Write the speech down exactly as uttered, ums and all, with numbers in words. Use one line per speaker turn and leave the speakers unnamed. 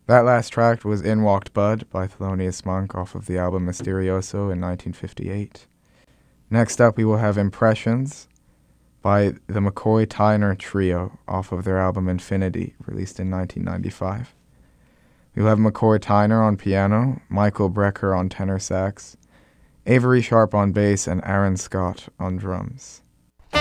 That last track was In Walked Bud by Thelonious Monk off of the album Mysterioso in nineteen fifty-eight. Next up, we will have Impressions by the McCoy Tyner Trio off of their album Infinity, released in nineteen ninety-five. We'll have McCoy Tyner on piano, Michael Brecker on tenor sax, Avery Sharp on bass, and Aaron Scott on drums.